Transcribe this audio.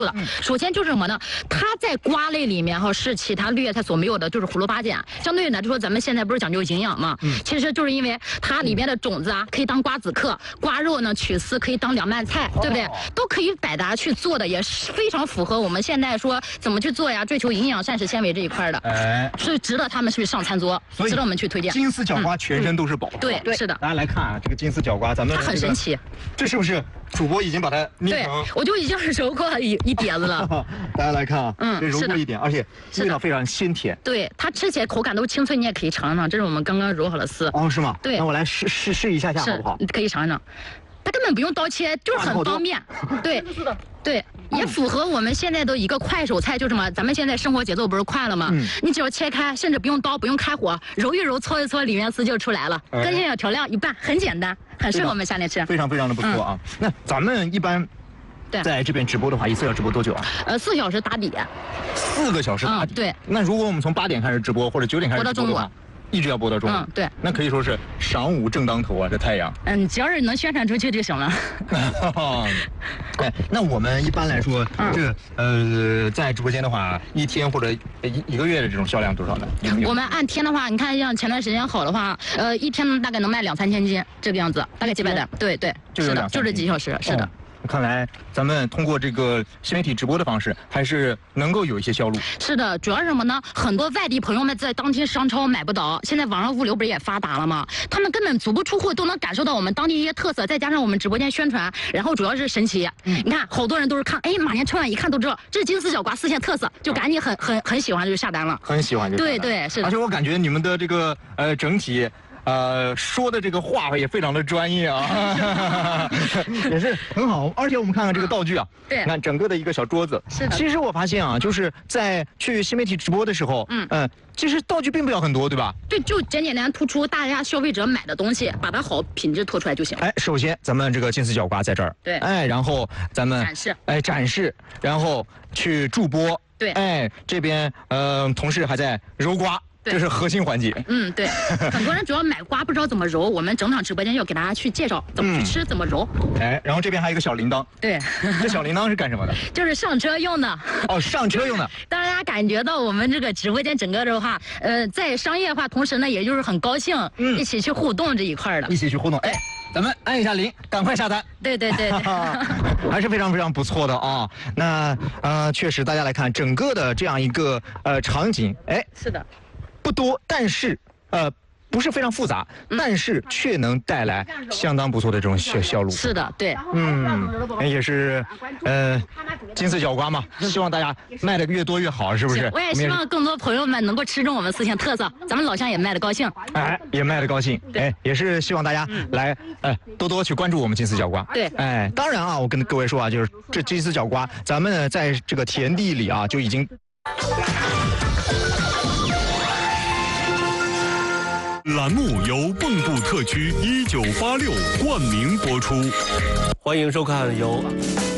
了。首先就是什么呢？它在瓜类里面哈是其他绿叶菜所没有的，就是胡萝卜碱。相对于来说，咱们现在不是讲究营养嘛？其实就是因为它里面的种子啊，可以当瓜子嗑，瓜肉呢取丝可以当凉拌菜，对不对？都可以百搭去做的，也是非常符合我们现在说怎么去做呀，追求营养、膳食纤维这一块的。哎，所以值得他们去上餐桌，值得我们去推荐。 金丝角瓜全身都是宝。 对，是的。 大家来看啊，这个金丝角瓜，咱们它很神奇。 这是不是主播已经把它捏成？ 对，我就已经揉过一碟子了。 大家来看啊，这揉过一点，而且味道非常鲜甜。 对，它吃起来口感都清脆，你也可以尝尝。这是我们刚刚揉好了丝。 哦，是吗？ 对， 那我来试一下好不好？ 你可以尝尝。它根本不用刀切，就是很方便。对，对，也符合我们现在的一个快手菜，就什么？咱们现在生活节奏不是快了吗？你只要切开，甚至不用刀，不用开火，揉一揉，搓一搓，里面丝就出来了。跟现在调料一拌，很简单，很适合我们夏天吃。 非常非常的不错啊！那咱们一般在这边直播的话，一次要直播多久啊 ？4小时打底。 4个小时打底。 对。 那如果我们从8点开始直播，或者9点开始直播的话，一直要播到中午。 对， 那可以说是晌午正当头啊，这太阳。 只要是能宣传出去就行了。 哎，那我们一般来说，在直播间的话，一天或者一个月的这种销量多少呢？ 我们按天的话，你看像前段时间好的话，一天大概能卖2-3千斤这个样子，大概几百单。对，是的，就这几小时，是的。 看来咱们通过这个新媒体直播的方式，还是能够有一些销路。 是的，主要是什么呢？很多外地朋友们在当天商超买不到，现在网上物流不是也发达了吗？他们根本足不出户都能感受到我们当地一些特色，再加上我们直播间宣传，然后主要是神奇。你看，好多人都是看，哎，马年春晚一看都知道这是金丝角瓜4县特色，就赶紧很喜欢就下单了。 很喜欢就。 对，是的。 而且我感觉你们的这个整体。说的这个话也非常的专业啊，也是很好。而且我们看看这个道具啊， 对， 看整个的一个小桌子。 是的。 其实我发现啊，就是在去新媒体直播的时候，其实道具并不要很多，对吧？ 对，就简单突出大家消费者买的东西，把它好品质拖出来就行。 哎，首先咱们这个金丝角瓜在这儿， 对， 哎，然后咱们展示，然后去助播， 对， 哎，这边同事还在揉瓜。这是核心环节。 对，很多人主要买瓜不知道怎么揉，我们整场直播间要给大家去介绍怎么去吃，怎么揉。 哎，然后这边还有一个小铃铛。 对， 这小铃铛是干什么的？ 就是上车用的。 哦，上车用的。 大家感觉到我们这个直播间整个的话，在商业化同时呢，也就是很高兴，一起去互动这一块的。 一起去互动，哎，咱们按一下铃，赶快下单。 对， 还是非常非常不错的啊。那确实，大家来看整个的这样一个场景，哎， 是的。 不多，但是不是非常复杂，但是却能带来相当不错的这种销路。 是的，对， 也是金丝角瓜嘛，希望大家卖的越多越好，是不是？ 我也希望更多朋友们能够吃中我们4县特色，咱们老乡也卖的高兴。 哎，也卖的高兴。哎，也是希望大家来多多去关注我们金丝角瓜。 对， 哎，当然啊，我跟各位说啊，就是这金丝角瓜，咱们呢在这个田地里啊就已经。 栏目由蚌埠特区1986冠名播出， 欢迎收看由